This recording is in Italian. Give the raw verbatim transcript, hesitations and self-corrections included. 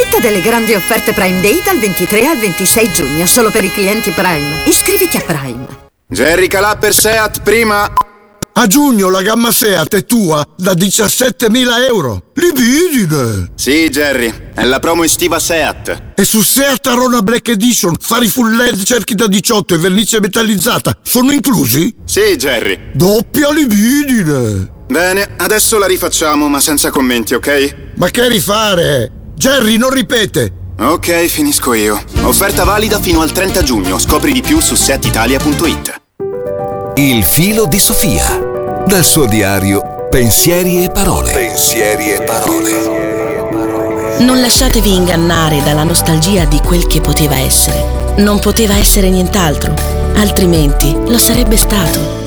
Approfitta delle grandi offerte Prime Day dal ventitré al ventisei giugno, solo per i clienti Prime. Iscriviti a Prime. Jerry Calà per Seat, prima. A giugno la gamma Seat è tua da diciassettemila euro. Libidine! Sì, Jerry, è la promo estiva Seat. E su Seat Arona Black Edition, fari full L E D, cerchi da diciotto e vernice metallizzata sono inclusi? Sì, Jerry. Doppia libidine! Bene, adesso la rifacciamo, ma senza commenti, ok? Ma che rifare? Jerry, non ripete! Ok, finisco io. Offerta valida fino al trenta giugno. Scopri di più su seat italia punto it. Il filo di Sofia. Dal suo diario Pensieri e parole. Pensieri e parole. Non lasciatevi ingannare dalla nostalgia di quel che poteva essere. Non poteva essere nient'altro, altrimenti lo sarebbe stato.